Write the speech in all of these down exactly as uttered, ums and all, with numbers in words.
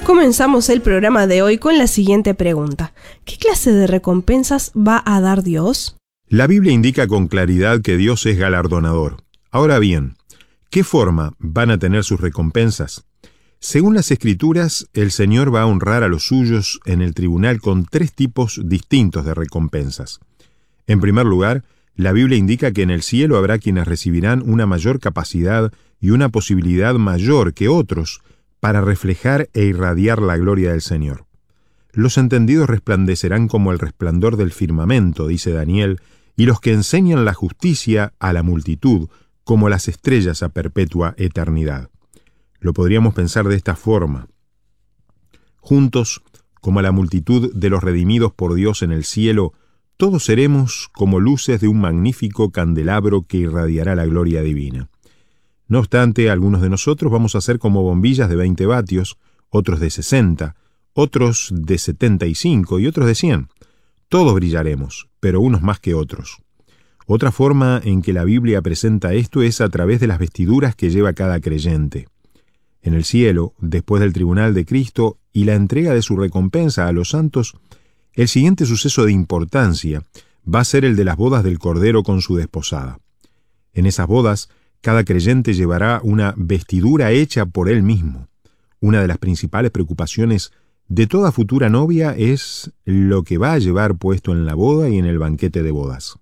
Comenzamos el programa de hoy con la siguiente pregunta. ¿Qué clase de recompensas va a dar Dios? La Biblia indica con claridad que Dios es galardonador. Ahora bien, ¿qué forma van a tener sus recompensas? Según las Escrituras, el Señor va a honrar a los suyos en el tribunal con tres tipos distintos de recompensas. En primer lugar, la Biblia indica que en el cielo habrá quienes recibirán una mayor capacidad y una posibilidad mayor que otros para reflejar e irradiar la gloria del Señor. Los entendidos resplandecerán como el resplandor del firmamento, dice Daniel, y los que enseñan la justicia a la multitud, como las estrellas a perpetua eternidad. Lo podríamos pensar de esta forma. Juntos, como la multitud de los redimidos por Dios en el cielo, todos seremos como luces de un magnífico candelabro que irradiará la gloria divina. No obstante, algunos de nosotros vamos a ser como bombillas de veinte vatios, otros de sesenta, otros de setenta y cinco y otros de cien. Todos brillaremos, pero unos más que otros. Otra forma en que la Biblia presenta esto es a través de las vestiduras que lleva cada creyente. En el cielo, después del tribunal de Cristo y la entrega de su recompensa a los santos, el siguiente suceso de importancia va a ser el de las bodas del Cordero con su desposada. En esas bodas, cada creyente llevará una vestidura hecha por él mismo. Una de las principales preocupaciones de toda futura novia es lo que va a llevar puesto en la boda y en el banquete de bodas.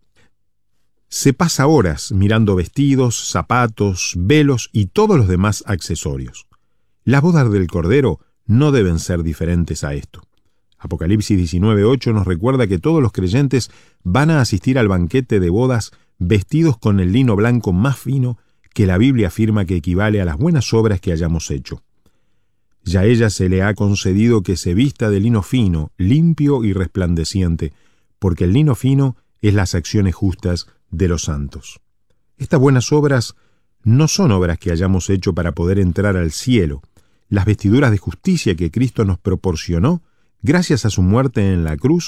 Se pasa horas mirando vestidos, zapatos, velos y todos los demás accesorios. Las bodas del Cordero no deben ser diferentes a esto. Apocalipsis diecinueve ocho nos recuerda que todos los creyentes van a asistir al banquete de bodas vestidos con el lino blanco más fino que la Biblia afirma que equivale a las buenas obras que hayamos hecho. Ya a ella se le ha concedido que se vista de lino fino, limpio y resplandeciente, porque el lino fino es las acciones justas de los santos. Estas buenas obras no son obras que hayamos hecho para poder entrar al cielo. Las vestiduras de justicia que Cristo nos proporcionó, gracias a su muerte en la cruz,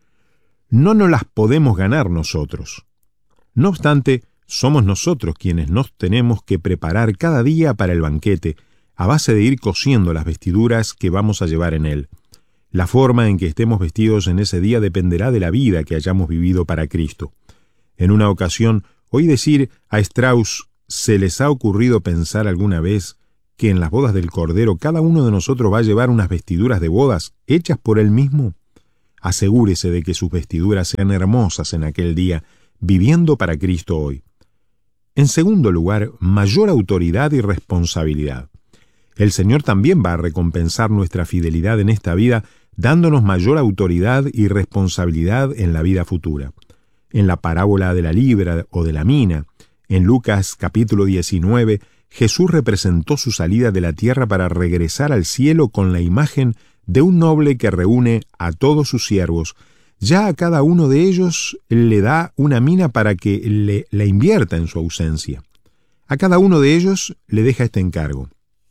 no nos las podemos ganar nosotros. No obstante, somos nosotros quienes nos tenemos que preparar cada día para el banquete, a base de ir cosiendo las vestiduras que vamos a llevar en él. La forma en que estemos vestidos en ese día dependerá de la vida que hayamos vivido para Cristo. En una ocasión, oí decir a Strauss, ¿se les ha ocurrido pensar alguna vez que en las bodas del Cordero cada uno de nosotros va a llevar unas vestiduras de bodas hechas por él mismo? Asegúrese de que sus vestiduras sean hermosas en aquel día, viviendo para Cristo hoy. En segundo lugar, mayor autoridad y responsabilidad. El Señor también va a recompensar nuestra fidelidad en esta vida, dándonos mayor autoridad y responsabilidad en la vida futura. En la parábola de la libra o de la mina, en Lucas capítulo diecinueve, Jesús representó su salida de la tierra para regresar al cielo con la imagen de un noble que reúne a todos sus siervos. Ya a cada uno de ellos le da una mina para que le, la invierta en su ausencia. A cada uno de ellos le deja este encargo: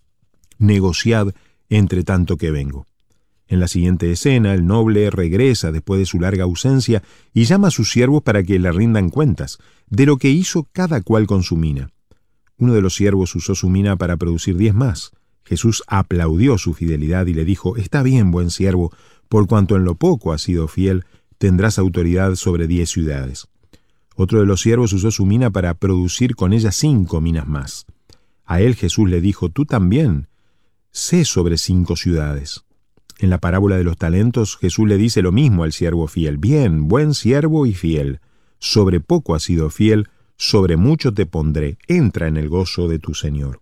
negociad entre tanto que vengo. En la siguiente escena, el noble regresa después de su larga ausencia y llama a sus siervos para que le rindan cuentas de lo que hizo cada cual con su mina. Uno de los siervos usó su mina para producir diez más. Jesús aplaudió su fidelidad y le dijo: «Está bien, buen siervo, por cuanto en lo poco has sido fiel, tendrás autoridad sobre diez ciudades». Otro de los siervos usó su mina para producir con ella cinco minas más. A él Jesús le dijo: «Tú también sé sobre cinco ciudades». En la parábola de los talentos, Jesús le dice lo mismo al siervo fiel: «Bien, buen siervo y fiel, sobre poco has sido fiel, sobre mucho te pondré, entra en el gozo de tu Señor».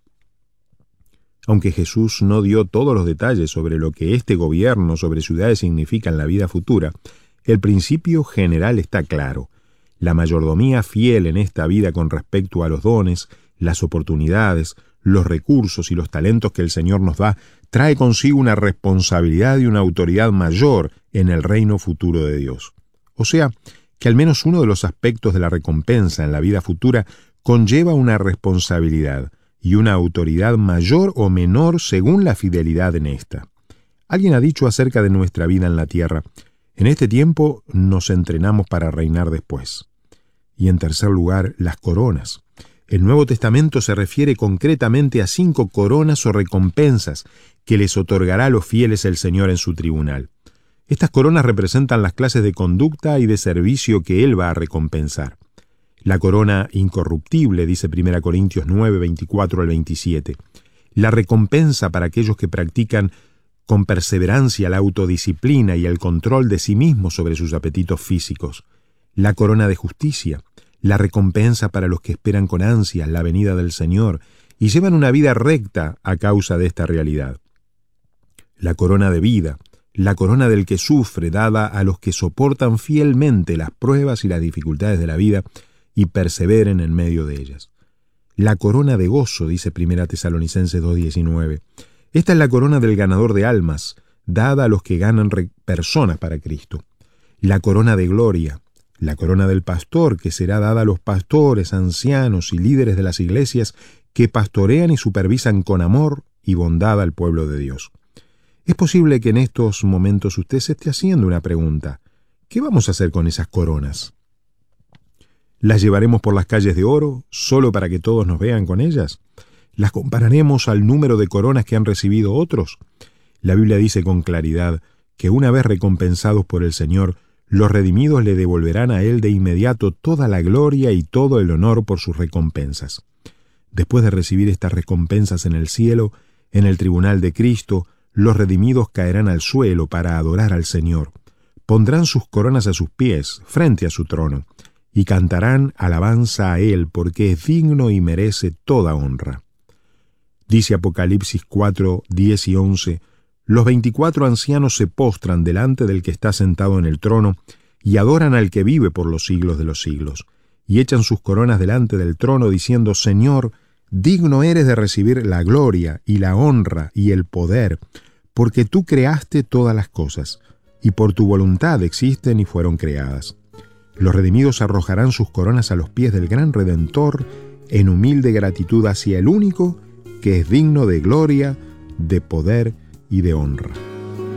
Aunque Jesús no dio todos los detalles sobre lo que este gobierno sobre ciudades significa en la vida futura, el principio general está claro. La mayordomía fiel en esta vida con respecto a los dones, las oportunidades, los recursos y los talentos que el Señor nos da, trae consigo una responsabilidad y una autoridad mayor en el reino futuro de Dios. O sea, que al menos uno de los aspectos de la recompensa en la vida futura conlleva una responsabilidad y una autoridad mayor o menor según la fidelidad en esta. Alguien ha dicho acerca de nuestra vida en la tierra: en este tiempo nos entrenamos para reinar después. Y en tercer lugar, las coronas. El Nuevo Testamento se refiere concretamente a cinco coronas o recompensas que les otorgará a los fieles el Señor en su tribunal. Estas coronas representan las clases de conducta y de servicio que Él va a recompensar. La corona incorruptible, dice primera Corintios nueve, veinticuatro al veintisiete. La recompensa para aquellos que practican con perseverancia la autodisciplina y el control de sí mismos sobre sus apetitos físicos. La corona de justicia, la recompensa para los que esperan con ansias la venida del Señor y llevan una vida recta a causa de esta realidad. La corona de vida, la corona del que sufre, dada a los que soportan fielmente las pruebas y las dificultades de la vida y perseveren en medio de ellas. La corona de gozo, dice primera Tesalonicenses dos diecinueve. Esta es la corona del ganador de almas, dada a los que ganan personas para Cristo. La corona de gloria, la corona del pastor, que será dada a los pastores, ancianos y líderes de las iglesias que pastorean y supervisan con amor y bondad al pueblo de Dios. Es posible que en estos momentos usted se esté haciendo una pregunta. ¿Qué vamos a hacer con esas coronas? ¿Las llevaremos por las calles de oro solo para que todos nos vean con ellas? ¿Las compararemos al número de coronas que han recibido otros? La Biblia dice con claridad que una vez recompensados por el Señor, los redimidos le devolverán a Él de inmediato toda la gloria y todo el honor por sus recompensas. Después de recibir estas recompensas en el cielo, en el tribunal de Cristo, los redimidos caerán al suelo para adorar al Señor. Pondrán sus coronas a sus pies, frente a su trono, y cantarán alabanza a Él, porque es digno y merece toda honra. Dice Apocalipsis cuatro, diez y once, los veinticuatro ancianos se postran delante del que está sentado en el trono y adoran al que vive por los siglos de los siglos, y echan sus coronas delante del trono diciendo, Señor, digno eres de recibir la gloria y la honra y el poder, porque tú creaste todas las cosas, y por tu voluntad existen y fueron creadas. Los redimidos arrojarán sus coronas a los pies del gran Redentor en humilde gratitud hacia el único que es digno de gloria, de poder y de honra.